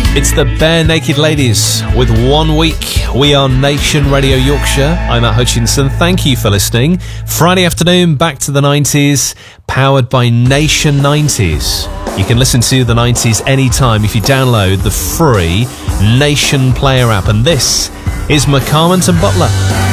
It's the Bare Naked Ladies with 1 Week. We are Nation Radio Yorkshire. I'm Matt Hutchinson. Thank you for listening. Friday afternoon, back to the 90s, powered by Nation 90s. You can listen to the 90s anytime if you download the free Nation Player app. And this is McCarmont and Butler.